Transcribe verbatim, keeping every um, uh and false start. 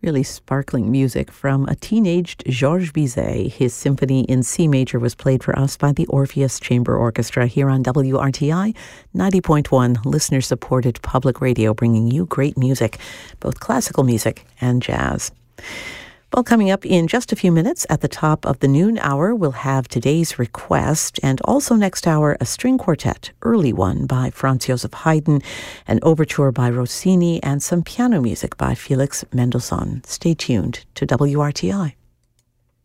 Really sparkling music from a teenaged Georges Bizet. His symphony in C major was played for us by the Orpheus Chamber Orchestra here on W R T I ninety point one, listener-supported public radio, bringing you great music, both classical music and jazz. Well, coming up in just a few minutes at the top of the noon hour, we'll have today's request, and also next hour, a string quartet, early one by Franz Joseph Haydn, an overture by Rossini, and some piano music by Felix Mendelssohn. Stay tuned to W R T I.